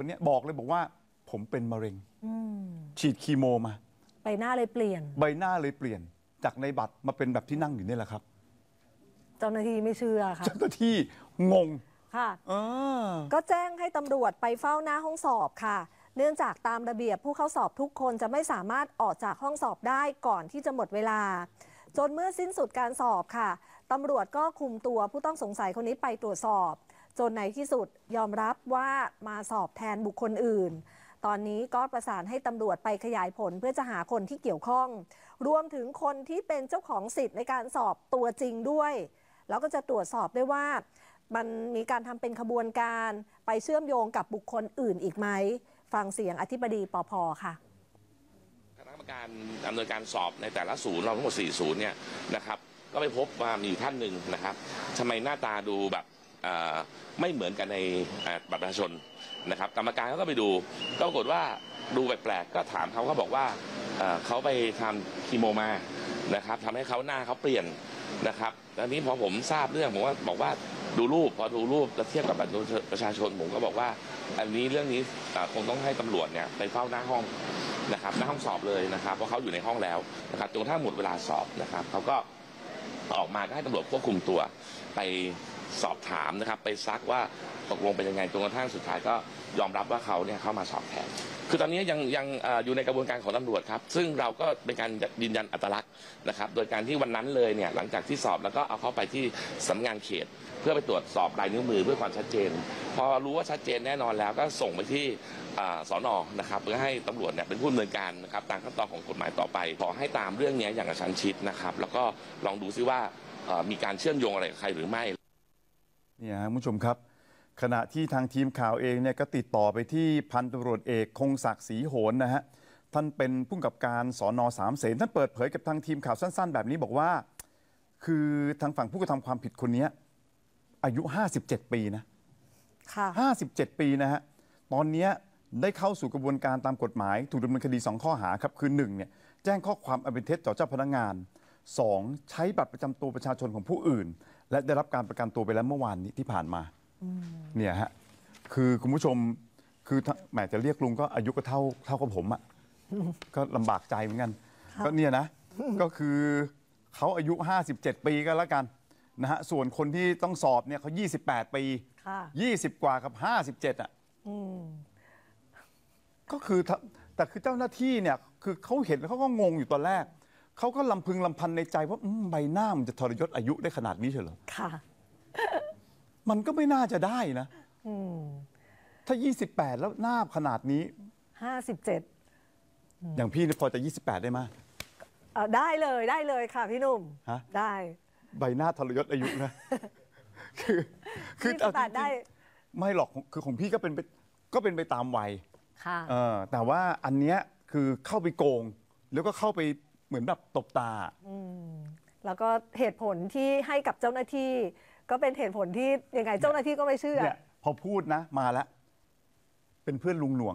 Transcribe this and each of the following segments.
เนี่ยบอกเลยบอกว่าผมเป็นมะเร็งฉีดคีโมมาใบหน้าเลยเปลี่ยนจากในบัตรมาเป็นแบบที่นั่งอยู่นี่แหละครับเจ้าหน้าที่ไม่เชื่อค่ะเจ้าหน้าที่งงค่ะก็แจ้งให้ตำรวจไปเฝ้าหน้าห้องสอบค่ะเนื่องจากตามระเบียบผู้เข้าสอบทุกคนจะไม่สามารถออกจากห้องสอบได้ก่อนที่จะหมดเวลาจนเมื่อสิ้นสุดการสอบค่ะตำรวจก็คุมตัวผู้ต้องสงสัยคนนี้ไปตรวจสอบจนในที่สุดยอมรับว่ามาสอบแทนบุคคลอื่นตอนนี้ก็ประสานให้ตำรวจไปขยายผลเพื่อจะหาคนที่เกี่ยวข้องรวมถึงคนที่เป็นเจ้าของสิทธิ์ในการสอบตัวจริงด้วยแล้วก็จะตรวจสอบด้วยว่ามันมีการทำเป็นขบวนการไปเชื่อมโยงกับบุคคลอื่นอีกไหมฟังเสียงอธิบดีปภ.ค่ะคณะกรรมการดำเนินการสอบในแต่ละศูนย์เราทั้งหมด4ศูนย์เนี่ยนะครับก็ไปพบว่ามีท่านหนึ่งนะครับทำไมหน้าตาดูแบบไม่เหมือนกันในบัตรประชาชนนะครับกรรมการก็ไปดูก็ปรากฏว่าดูแปลกๆก็ถามเขาก็บอกว่าเขาไปทำคีโมมานะครับทำให้เขาหน้าเขาเปลี่ยนนะครับแล้วนี้พอผมทราบเรื่องผมก็บอกว่าดูรูปพอดูรูปแล้วเทียบกับบัตรประชาชนผมก็บอกว่าอันนี้เรื่องนี้คงต้องให้ตำรวจเนี่ยไปเฝ้าหน้าห้องนะครับหน้าห้องสอบเลยนะครับเพราะเขาอยู่ในห้องแล้วนะครับจนกระทั่งหมดเวลาสอบนะครับเขาก็ออกมาก็ให้ตำรวจควบคุมตัวไปสอบถามนะครับไปซักว่าตกลงเป็นยังไงจนกระทั่งสุดท้ายก็ยอมรับว่าเขาเนี่ยเข้ามาสอบแทนคือตอนนี้ยังอยู่ในกระบวนการของตำรวจครับซึ่งเราก็เป็นการยืนยันอัตลักษณ์นะครับโดยการที่วันนั้นเลยเนี่ยหลังจากที่สอบแล้วก็เอาเข้าไปที่สำนักงานเขตเพื่อไปตรวจสอบลายนิ้วมือเพื่อความชัดเจนพอรู้ว่าชัดเจนแน่นอนแล้วก็ส่งไปที่สน.นะครับเพื่อให้ตำรวจเนี่ยเป็นผู้ดำเนินการนะครับตามขั้นตอนของกฎหมายต่อไปขอให้ตามเรื่องนี้อย่างกระชั้นชิดนะครับแล้วก็ลองดูซิว่ามีการเชื่อมโยงอะไรกับใครหรือไม่นี่ครับคุณผู้ชมครับขณะที่ทางทีมข่าวเองเนี่ยก็ติดต่อไปที่พันตำรวจเอกคงศักดิ์ศรีโหนนะฮะท่านเป็นผู้กำกับการสน.สามเสนท่านเปิดเผยกับทางทีมข่าวสั้นๆแบบนี้บอกว่าคือทางฝั่งผู้กระทำความผิดคนนี้อายุ57ปีนะค่ะ 57ปีนะฮะตอนนี้ได้เข้าสู่กระบวนการตามกฎหมายถูกดำเนินคดี2ข้อหาครับคือ1เนี่ยแจ้งข้อความอันเป็นเท็จต่อเจ้าพนักงาน2ใช้บัตรประจำตัวประชาชนของผู้อื่นและได้รับการประกันตัวไปแล้วเมื่อวานนี้ที่ผ่านมาเนี่ยฮะคือคุณผู้ชมคือแหมจะเรียกลุงก็อายุก็เท่ากับผมอ่ะก็ลำบากใจเหมือนกันก็เนี่ยนะก็คือเขาอายุ57ปีก็แล้วกันนะฮะส่วนคนที่ต้องสอบเนี่ยเขา28ปี20กว่ากับ57อ่ะก็คือแต่คือเจ้าหน้าที่เนี่ยคือเขาเห็นแล้วเขาก็งงอยู่ตอนแรกเขาก็ลำพึงลำพันในใจว่าใบหน้ามันจะทรยศอายุได้ขนาดนี้เฉยเหรอค่ะมันก็ไม่น่าจะได้นะถ้า28แล้วหน้าขนาดนี้ 57 อย่างพี่เนี่ยพอจะ28ได้ไหมได้เลยค่ะพี่หนุ่มได้ใบหน้าทรยศอายุนะคือ 28ได้ไม่หรอกคือของพี่ก็เป็นไปตามวัยค่ะแต่ว่าอันเนี้ยคือเข้าไปโกงแล้วก็เข้าไปเหมือนแบบตบตาแล้วก็เหตุผลที่ให้กับเจ้าหน้าที่ก็เป็นเหตุผลที่ยังไงเจ้าหน้าที่ก็ไม่เชื่อเนี่ยพอพูดนะมาแล้วเป็นเพื่อนลุงหน่วง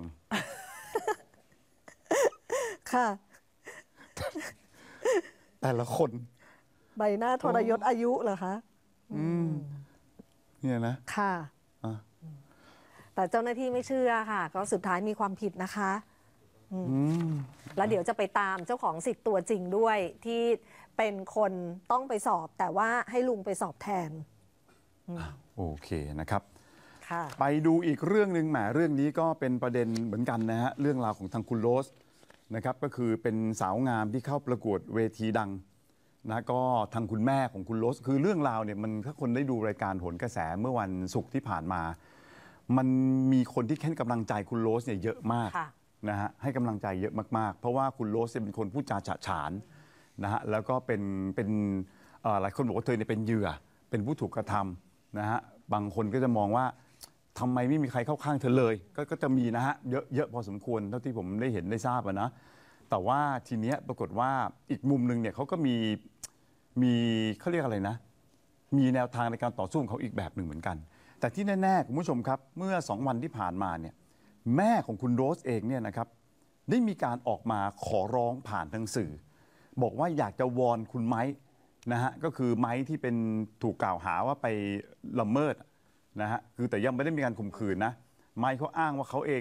ค่ะแต่ละคนใบหน้าทรยศอายุเหรอคะเนี่ยนะค่ะแต่เจ้าหน้าที่ไม่เชื่อค่ะก็สุดท้ายมีความผิดนะคะแล้วเดี๋ยวจะไปตามเจ้าของสิทธิ์ตัวจริงด้วยที่เป็นคนต้องไปสอบแต่ว่าให้ลุงไปสอบแทนโอเคนะครับค่ะไปดูอีกเรื่องหนึ่งแหมเรื่องนี้ก็เป็นประเด็นเหมือนกันนะฮะเรื่องราวของทางคุณโรสนะครับก็คือเป็นสาวงามที่เข้าประกวดเวทีดังนะก็ทางคุณแม่ของคุณโรสคือเรื่องราวเนี่ยมันถ้าคนได้ดูรายการโหนกระแสเมื่อวันศุกร์ที่ผ่านมามันมีคนที่ให้กำลังใจคุณโรสเนี่ยเยอะมากนะฮะให้กำลังใจเยอะมากๆเพราะว่าคุณโรสเป็นคนพูดจาฉะฉานนะฮะแล้วก็เป็นหลายคนบอกว่าเธอเนี่ยเป็นเหยื่อเป็นผู้ถูกกระทำนะฮะบางคนก็จะมองว่าทำไมไม่มีใครเข้าข้างเธอเลยก็จะมีนะฮะเยอะพอสมควรเท่าที่ผมได้เห็นได้ทราบนะแต่ว่าทีเนี้ยปรากฏว่าอีกมุมนึงเนี่ยเขาก็มีเขาเรียกอะไรนะมีแนวทางในการต่อสู้ของเขาอีกแบบหนึ่งเหมือนกันแต่ที่แน่ๆคุณผู้ชมครับเมื่อ2วันที่ผ่านมาเนี่ยแม่ของคุณโรสเองเนี่ยนะครับได้มีการออกมาขอร้องผ่านทางสื่อบอกว่าอยากจะวอนคุณไม้นะฮะก็คือไม้ที่เป็นถูกกล่าวหาว่าไปละเมิดนะฮะคือแต่ยังไม่ได้มีการข่มขืนนะไม้เขาอ้างว่าเขาเอง